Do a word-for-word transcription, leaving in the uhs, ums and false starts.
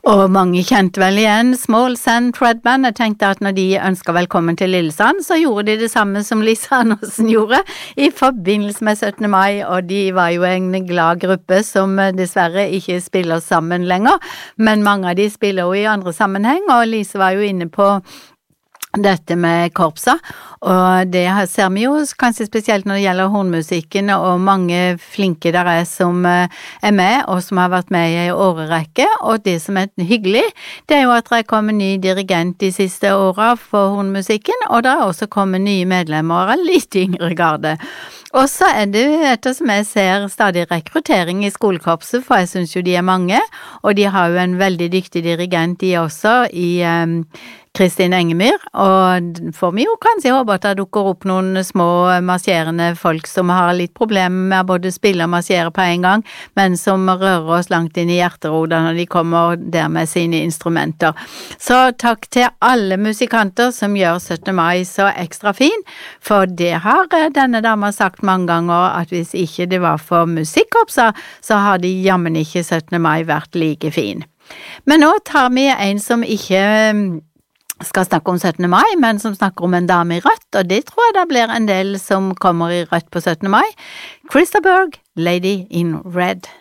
Og mange kjente vel igjen Small Sand Thread Band. Jeg tenkte at når de ønsket velkommen til Lillesand, så gjorde de det samme som Lisa Andersen gjorde i forbindelse med syttende mai, og de var jo en glad gruppe som dessverre ikke spiller sammen lenger, men mange av de spiller jo i andre sammenheng, og Lisa var jo inne på dette med korpsa, og det ser vi jo kanskje spesielt når det gjelder hornmusikken, og mange flinke der er som er med, og som har vært med i en årerekke, og det som er hyggelig, det er jo at det er kommet ny dirigent de siste årene for hornmusikken, og det er også kommet nye medlemmer av litt yngre garde. Og så er det, etter som jeg ser, stadig rekruttering i skolekorpset, for jeg synes jo de er mange, og de har jo en veldig dyktig dirigent de også i um, Kristin Engemyr, og får vi jo kanskje håpe at det dukker opp noen små marsjerende folk som har litt problemer med å både spille og marsjere på en gang, men som rører oss langt inn i hjerteroda når de kommer der med sine instrumenter. Så takk til alle musikanter som gjør syttende mai så ekstra fin, for det har denne dama sagt mange ganger, at hvis ikke det var for musikkorpsa, så har de jammen ikke syttende mai vært like fin. Men nå tar vi en som ikke skal snakke om syttende mai, men som snakker om en dame i rødt, og det tror jeg det blir en del som kommer i rødt på syttende mai. Krista Berg, Lady in Red.